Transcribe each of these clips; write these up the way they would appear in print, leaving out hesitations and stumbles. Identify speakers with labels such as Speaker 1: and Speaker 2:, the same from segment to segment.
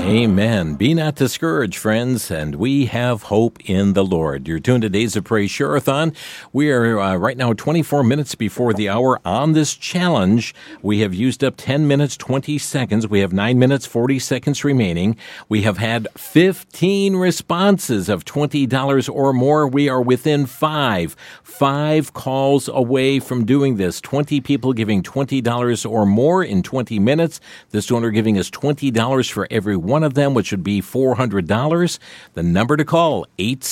Speaker 1: Amen. Be not discouraged, friends, and we have hope in the Lord. You're tuned to Days of Praise Share-a-thon. We are right now 24 minutes before the hour on this challenge. We have used up 10 minutes, 20 seconds. We have 9 minutes, 40 seconds remaining. We have had 15 responses of $20 or more. We are within five calls away from doing this. 20 people giving $20 or more in 20 minutes. This donor giving us $20 for every one of them, which would be $400. The number to call,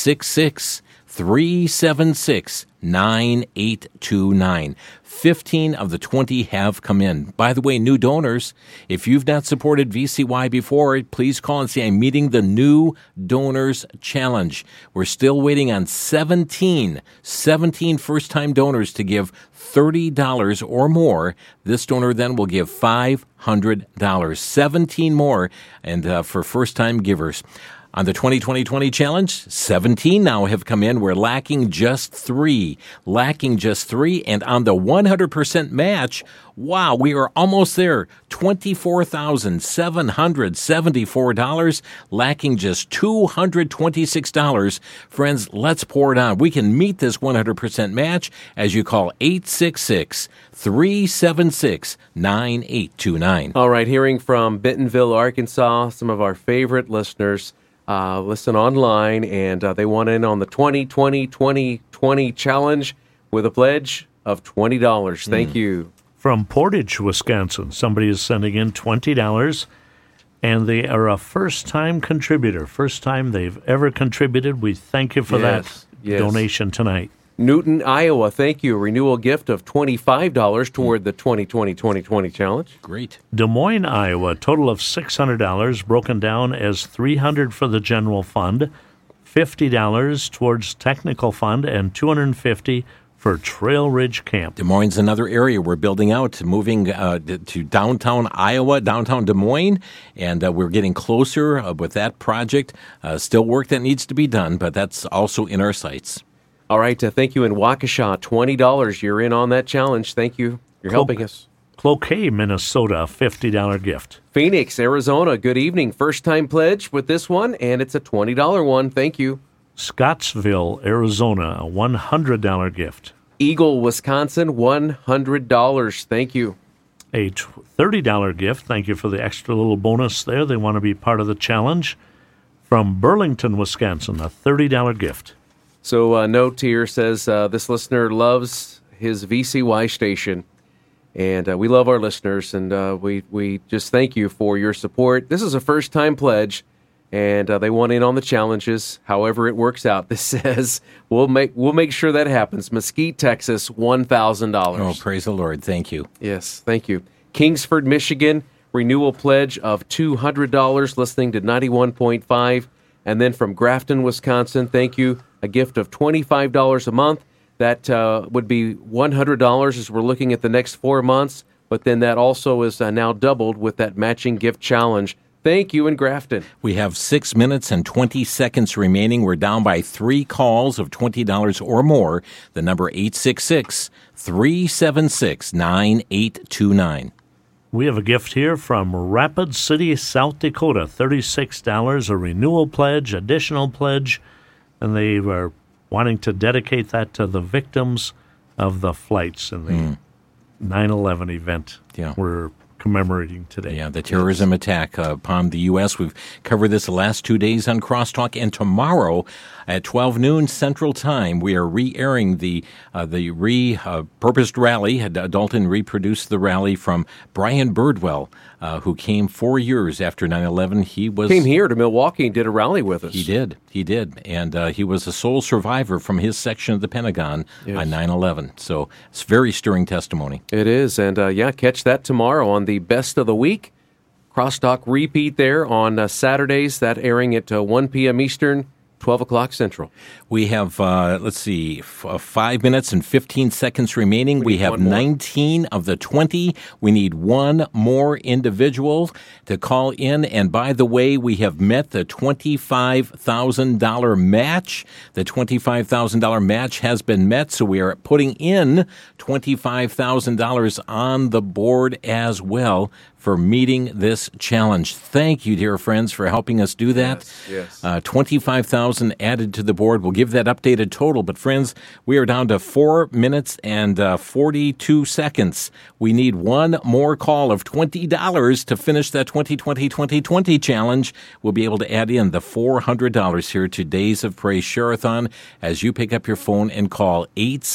Speaker 1: 866-376-9829. 15 of the 20 have come in. By the way, new donors, if you've not supported VCY before, please call and say, I'm meeting the new donors challenge. We're still waiting on 17 first-time donors to give $30 or more. This donor then will give $500. 17 more, and for first-time givers. On the 2020 challenge, 17 now have come in. We're lacking just three. And on the 100% match, wow, we are almost there. $24,774, lacking just $226. Friends, let's pour it on. We can meet this 100% match as you call 866-376-9829.
Speaker 2: All right, hearing from Bentonville, Arkansas, some of our favorite listeners. Listen online, and they want in on the 2020 challenge with a pledge of $20. Thank you.
Speaker 3: From Portage, Wisconsin, somebody is sending in $20, and they are a first-time contributor. First time they've ever contributed. We thank you for that donation tonight.
Speaker 2: Newton, Iowa, thank you. A renewal gift of $25 toward the 2020 challenge.
Speaker 1: Great.
Speaker 3: Des Moines, Iowa, total of $600, broken down as $300 for the general fund, $50 towards technical fund, and $250 for Trail Ridge Camp.
Speaker 1: Des Moines, another area we're building out, moving to downtown Iowa, downtown Des Moines, and we're getting closer with that project. Still work that needs to be done, but that's also in our sights.
Speaker 2: All right, thank you in Waukesha, $20. You're in on that challenge. Thank you. You're helping us.
Speaker 3: Cloquet, Minnesota, $50 gift.
Speaker 2: Phoenix, Arizona, good evening. First-time pledge with this one, and it's a $20 one. Thank you.
Speaker 3: Scottsville, Arizona, a $100 gift.
Speaker 2: Eagle, Wisconsin, $100. Thank you.
Speaker 3: A $30 gift. Thank you for the extra little bonus there. They want to be part of the challenge. From Burlington, Wisconsin, a $30 gift.
Speaker 2: So a note here says this listener loves his VCY station, and we love our listeners, and we just thank you for your support. This is a first-time pledge, and they want in on the challenges. However it works out, this says we'll make sure that happens. Mesquite, Texas, $1,000.
Speaker 1: Oh, praise the Lord! Thank you.
Speaker 2: Yes, thank you. Kingsford, Michigan, renewal pledge of $200. Listening to 91.5, and then from Grafton, Wisconsin, thank you. A gift of $25 a month. That would be $100 as we're looking at the next 4 months, but then that also is now doubled with that matching gift challenge. Thank you in Grafton.
Speaker 1: We have 6 minutes and 20 seconds remaining. We're down by 3 calls of $20 or more. The number 866-376-9829.
Speaker 3: We have a gift here from Rapid City, South Dakota, $36, a renewal pledge, additional pledge, and they were wanting to dedicate that to the victims of the flights in the 9/11 event we're commemorating today.
Speaker 1: Yeah, the terrorism attack upon the U.S. We've covered this the last 2 days on Crosstalk, and tomorrow at 12 noon Central Time, we are re-airing the repurposed rally. Dalton reproduced the rally from Brian Birdwell, who came 4 years after 9/11. He came
Speaker 2: here to Milwaukee and did a rally with us.
Speaker 1: He did, and he was a sole survivor from his section of the Pentagon on 9/11. So it's very stirring testimony.
Speaker 2: It is, and catch that tomorrow on the Best of the Week. Crosstalk repeat there on Saturdays, that airing at 1 p.m. Eastern, 12 o'clock Central.
Speaker 1: We have, 5 minutes and 15 seconds remaining. We have 19 of the 20. We need one more individual to call in. And by the way, we have met the $25,000 match. The $25,000 match has been met, so we are putting in $25,000 on the board as well for meeting this challenge. Thank you, dear friends, for helping us do that.
Speaker 2: Yes.
Speaker 1: 25,000 added to the board. We'll give that updated total. But, friends, we are down to 4 minutes and 42 seconds. We need one more call of $20 to finish that 2020 challenge. We'll be able to add in the $400 here to Days of Praise Share-a-thon as you pick up your phone and call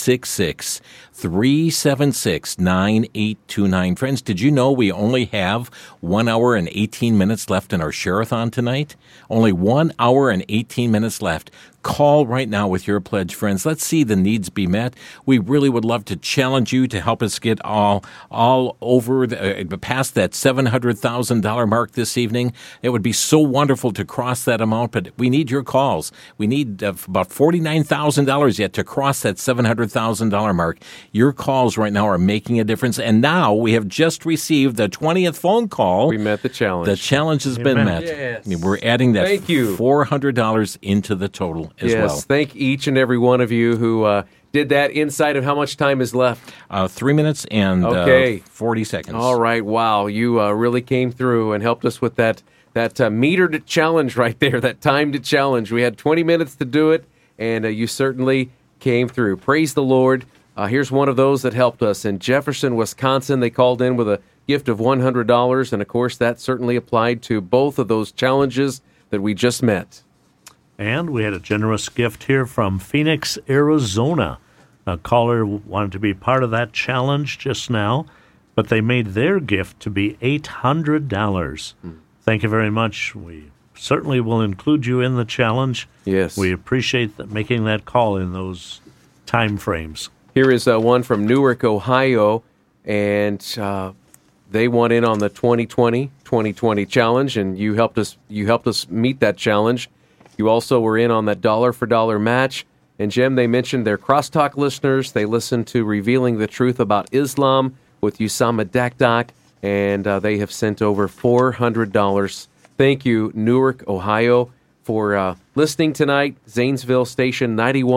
Speaker 1: 866-376-9829. Friends, did you know we only have 1 hour and 18 minutes left in our Share-a-thon tonight? Only 1 hour and 18 minutes left. Call right now with your pledge, friends. Let's see the needs be met. We really would love to challenge you to help us get all over past that $700,000 mark this evening. It would be so wonderful to cross that amount, but we need your calls. We need about $49,000 yet to cross that $700,000 mark. Your calls right now are making a difference, and now we have just received the 20th phone call.
Speaker 2: We met the challenge.
Speaker 1: The challenge has been met.
Speaker 2: Yes.
Speaker 1: We're adding that
Speaker 2: Thank you.
Speaker 1: $400 into the total as well.
Speaker 2: Thank each and every one of you who did that inside of how much time is left?
Speaker 1: 3 minutes and 40 seconds.
Speaker 2: All right. Wow. You really came through and helped us with that metered challenge right there, that timed challenge. We had 20 minutes to do it, and you certainly came through. Praise the Lord. Here's one of those that helped us. In Jefferson, Wisconsin, they called in with a gift of $100, and, of course, that certainly applied to both of those challenges that we just met.
Speaker 3: And we had a generous gift here from Phoenix, Arizona. A caller wanted to be part of that challenge just now, but they made their gift to be $800. Thank you very much. We certainly will include you in the challenge.
Speaker 2: Yes.
Speaker 3: We appreciate making that call in those time frames.
Speaker 2: Here is one from Newark, Ohio, and they want in on the 2020 challenge, and you helped us meet that challenge. You also were in on that dollar-for-dollar match. And, Jim, they mentioned their crosstalk listeners. They listened to Revealing the Truth About Islam with Usama Dakdak, and they have sent over $400. Thank you, Newark, Ohio, for listening tonight. Zanesville Station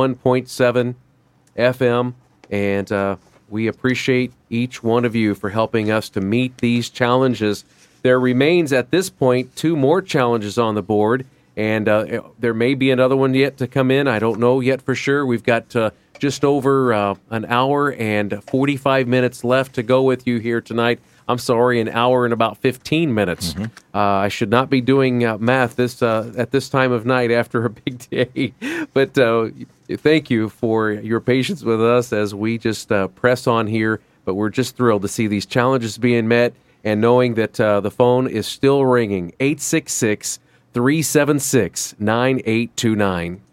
Speaker 2: 91.7 FM, and we appreciate each one of you for helping us to meet these challenges. There remains, at this point, 2 more challenges on the board. And there may be another one yet to come in. I don't know yet for sure. We've got just over an hour and 45 minutes left to go with you here tonight. I'm sorry, an hour and about 15 minutes. I should not be doing math at this time of night after a big day. But thank you for your patience with us as we just press on here. But we're just thrilled to see these challenges being met and knowing that the phone is still ringing, 866-376-9829.